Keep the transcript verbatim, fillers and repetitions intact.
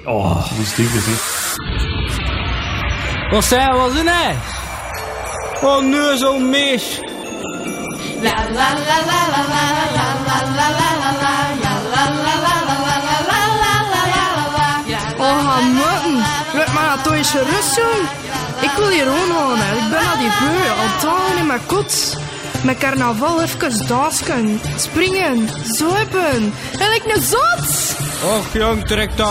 Oh, die stinkers, hè. Wat zijn we doen, hè? Oh, nu zo'n mis. La la la la la la la la la la la la la la la la la. Oh, gaan moeten. Laat maar toch eens gerust, jong. Ik wil hier gewoon gaan, hè. Ik ben al die beu, al dagen in mijn kot. Met carnaval even dansen, springen, zuipen. En ik een zot. Och, jong, trek dat